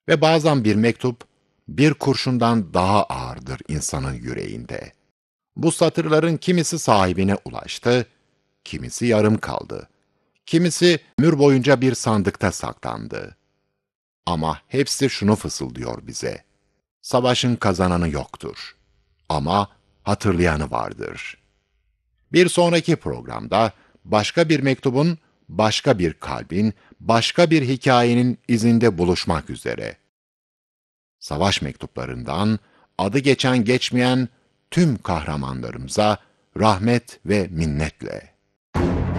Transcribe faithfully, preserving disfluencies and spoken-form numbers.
Ve bazen bir mektup, bir kurşundan daha ağırdır insanın yüreğinde. Bu satırların kimisi sahibine ulaştı, kimisi yarım kaldı. Kimisi ömür boyunca bir sandıkta saklandı. Ama hepsi şunu fısıldıyor bize: savaşın kazananı yoktur. Ama hatırlayanı vardır. Bir sonraki programda başka bir mektubun, başka bir kalbin, başka bir hikayenin izinde buluşmak üzere. Savaş mektuplarından adı geçen geçmeyen tüm kahramanlarımıza rahmet ve minnetle.